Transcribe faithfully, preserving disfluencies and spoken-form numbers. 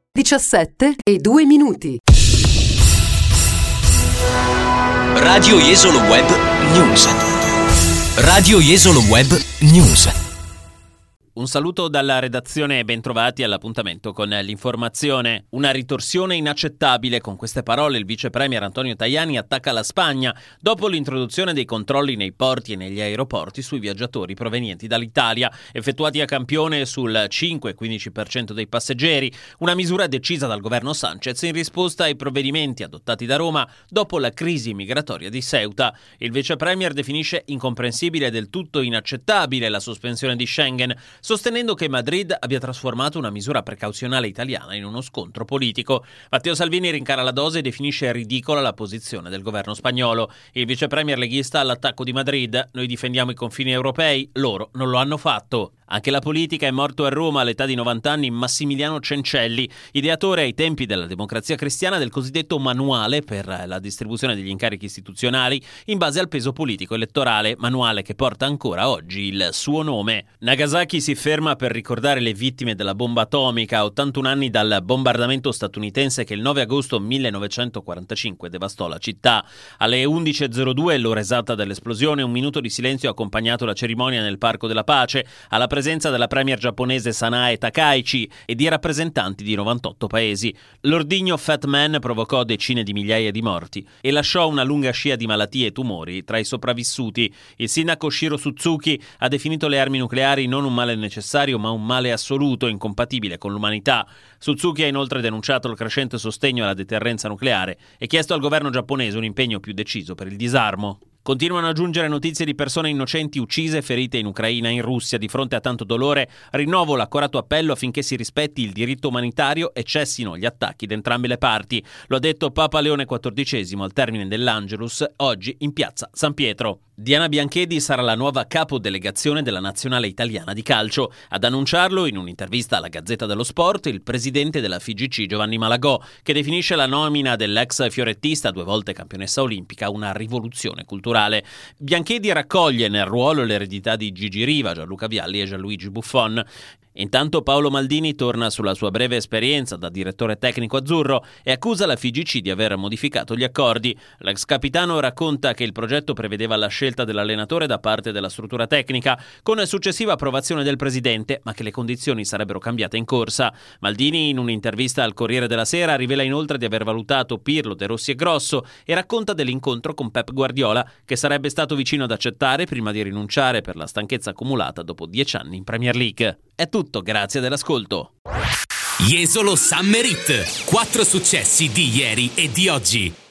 diciassette e due minuti. Radio Jesolo Web News. Radio Jesolo Web News. Un saluto dalla redazione e bentrovati all'appuntamento con l'informazione. Una ritorsione inaccettabile, con queste parole il vice premier Antonio Tajani attacca la Spagna dopo l'introduzione dei controlli nei porti e negli aeroporti sui viaggiatori provenienti dall'Italia, effettuati a campione sul cinque e quindici per cento dei passeggeri, una misura decisa dal governo Sanchez in risposta ai provvedimenti adottati da Roma dopo la crisi migratoria di Ceuta. Il vice premier definisce incomprensibile e del tutto inaccettabile la sospensione di Schengen, sostenendo che Madrid abbia trasformato una misura precauzionale italiana in uno scontro politico. Matteo Salvini rincara la dose e definisce ridicola la posizione del governo spagnolo. Il vice premier leghista all'attacco di Madrid: noi difendiamo i confini europei, loro non lo hanno fatto. Anche la politica. È morto a Roma all'età di novanta anni Massimiliano Cencelli, ideatore ai tempi della Democrazia Cristiana del cosiddetto manuale per la distribuzione degli incarichi istituzionali in base al peso politico elettorale, manuale che porta ancora oggi il suo nome. Nagasaki si ferma per ricordare le vittime della bomba atomica, a ottantuno anni dal bombardamento statunitense che il nove agosto millenovecentoquarantacinque devastò la città. Alle undici e zero due, l'ora esatta dell'esplosione, un minuto di silenzio ha accompagnato la cerimonia nel Parco della Pace, alla presenza della premier giapponese Sanae Takaichi e di rappresentanti di novantotto paesi. L'ordigno Fat Man provocò decine di migliaia di morti e lasciò una lunga scia di malattie e tumori tra i sopravvissuti. Il sindaco Shiro Suzuki ha definito le armi nucleari non un male necessario ma un male assoluto incompatibile con l'umanità. Suzuki ha inoltre denunciato il crescente sostegno alla deterrenza nucleare e chiesto al governo giapponese un impegno più deciso per il disarmo. Continuano a giungere notizie di persone innocenti uccise e ferite in Ucraina e in Russia. Di fronte a tanto dolore, rinnovo l'accorato appello affinché si rispetti il diritto umanitario e cessino gli attacchi da entrambe le parti. Lo ha detto Papa Leone quattordicesimo al termine dell'Angelus, oggi in piazza San Pietro. Diana Bianchedi sarà la nuova capodelegazione della nazionale italiana di calcio. Ad annunciarlo, in un'intervista alla Gazzetta dello Sport, il presidente della F I G C Giovanni Malagò, che definisce la nomina dell'ex fiorettista, due volte campionessa olimpica, una rivoluzione culturale. Bianchedi raccoglie nel ruolo l'eredità di Gigi Riva, Gianluca Vialli e Gianluigi Buffon. Intanto Paolo Maldini torna sulla sua breve esperienza da direttore tecnico azzurro e accusa la F I G C di aver modificato gli accordi. L'ex capitano racconta che il progetto prevedeva la scelta dell'allenatore da parte della struttura tecnica con successiva approvazione del presidente, ma che le condizioni sarebbero cambiate in corsa. Maldini, in un'intervista al Corriere della Sera, rivela inoltre di aver valutato Pirlo, De Rossi e Grosso e racconta dell'incontro con Pep Guardiola, che sarebbe stato vicino ad accettare prima di rinunciare per la stanchezza accumulata dopo dieci anni in Premier League. È tutto, grazie dell'ascolto. Jesolo Summer Hit. Quattro successi di ieri e di oggi.